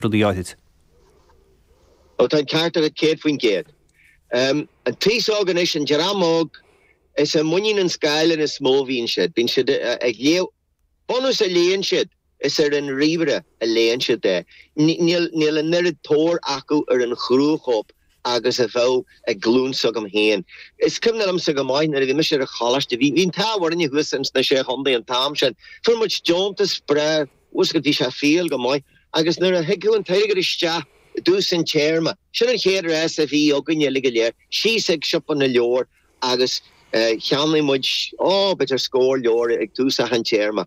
rudíáid. O tan carta at Kate Fwyn Gate. And tis organisation Jaramog is a money and scale and a small bean shed. Bean shed a year bonus a lane shed is there in River a lane shed there. Neil a nerid tor aku or an chruchop agus a vow a gloon sugam hen. It's come that I'm sugam mine and the mission of Hollish to be in tower and you listen to the Sheh Honda and Tom shed. For much jaunt to spray was good fish I feel go my agus near a hickle and tiger is cha. Dus in chairman. Shouldn't hear SFE ogun yelligalia. She said shop on the lure agus Shanley much better score lure ek dus a chairman.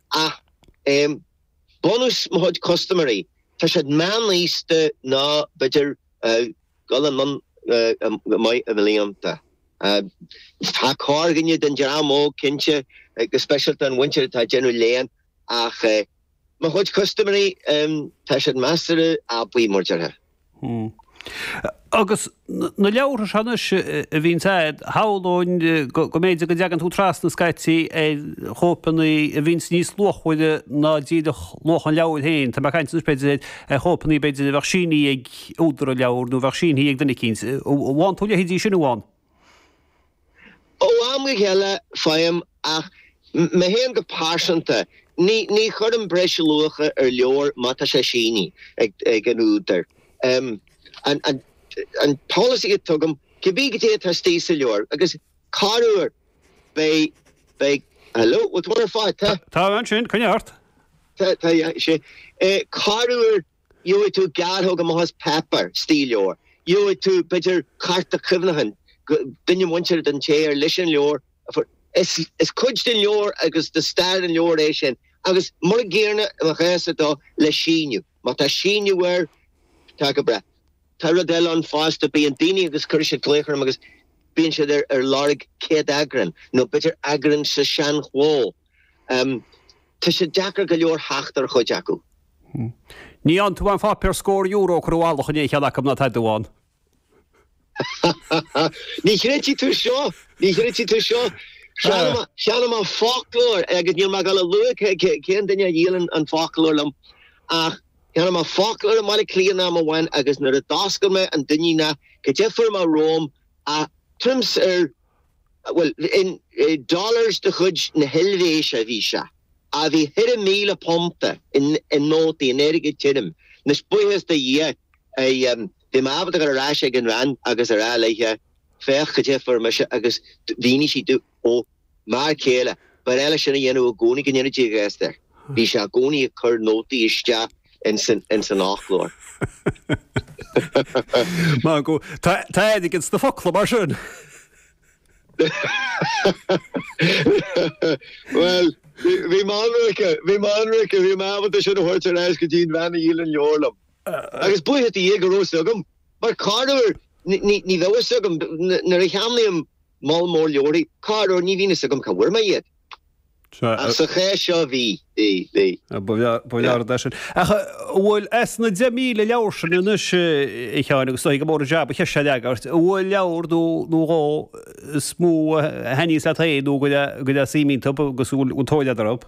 Bonus mod customary. Tashad man least na better Golan my Williamta. Ta cargin you den Jaramo kinche the special tan winter ta general lane my hot customary tashad master abui morjara. Agus na leabhar seanas a bhíonn said hálóin go méid go deagan tú tras na scaiti chópaní a bhíonn níos lochhuide na díadach lochan leabhar hain. Tá caint na spéidir chópaní beidir bhachsíní ag údra leabhar nó bhachsíní ag duna cíns. Bháin túla hidí sin bháin? Am go heile fáim ach me héan go pásanta ní chur an breis lucha leor mata sé síní ag an údar. And policy it took him to be get a stay leor agus carúir bei hello what one fight tá sin connart sé carúir you to garhog am has pepper steeleor you to better carta crivnahan then you want den chair listen leor for is kudst in leor agus the star in leor asian agus more gearna a gesa do le shinu mata shinu were take a breath Taradell on fast to be and Dini agus Kirsha Glacher agus being there Lorig Kate Agran, no better Agran Sashan Wall. Tisha Jacker Galor Hachter Hojaku. Ní an tú an fá per scór euro cruálach in écheach am na taideháin. Ní chrétí tú seo. Seanna folklore agus níl má gal luach cén daine dílan an folklore lam ach Yana ma folklore mala clean na ma wan agus na dascal me and dinina ke jeffer ma Rome trims well in dollars de hudge na helvéisha visha a vi hit a meal pumpte in noti in erige tidum na spoihes de ye de ma have a rash again ran agus a like fech ke jeffer me agus vini shi do o markele but ela shana yenu goni can energy gas there visha goni occur noti isja in san nachlor. Ma go tá against the folklore mar sin. Well, vi manrike vi ma wat should hort er as gedien van hielen jorlam. Agus boy het die ego sugum, maar Carter ni wel sugum na hamlium mal mor jori Carter ni vine sugum kan wor ma yet. So Seo bhí Boiar sin. Bhfuil es na 10,000 leabhar sin inis I cheann agus go mór jab che sé agart. Bhfuil leabhar nó smó henní le taí nó go símín top agus útóile darab.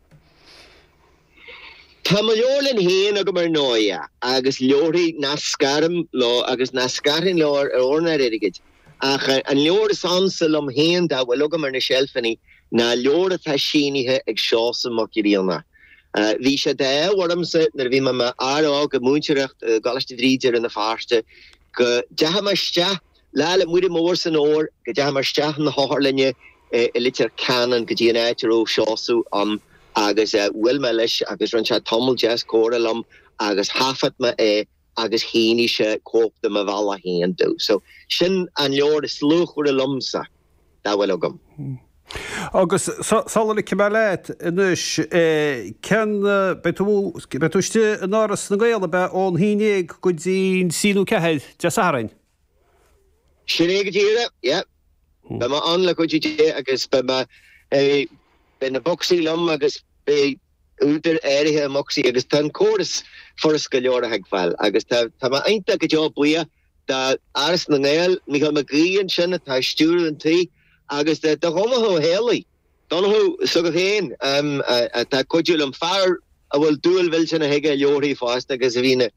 Tá leorlinn héana go mar nóia agus leorí na scarm lá agus na scarin leor orna réigeid. Ach an leor sansalm héan da bhfuil go mar na shelfanní na leor a shínithe ag seosa mochíríanna. Bhí sé de warmsa nar bhí ma ará go múnterecht galiste dríidir in na farste go dehamarste leile muide mór san óir go dehamarste na hálinne litir canan go dtíana éitir ó seosú agus bhfuil me leis agus ran se tomul jazz córalam agus hafat ma agus híní se cópta ma bhela héan dú. So sin an leor is slúchúir a lumsa da bhfuil agam. Agus sála cimáleit inis cen betúiste an áras na gaile be ón híineag go dtín síú cehéid de saharin. Sinné tíre, yeah. Be ma anla go dtí agus be ma na boxí lom agus be úidir éirithe moxí agus tan córas foras go leor a heagfáil agus tá ma einta go job buia da áras na gail Michael McGrean sinna tá stúr an tí agus de homaho heli. Donho sugad héin tá codúil an fear a bhfuil dúil bhil sin na heige leorí fásta agus a bhína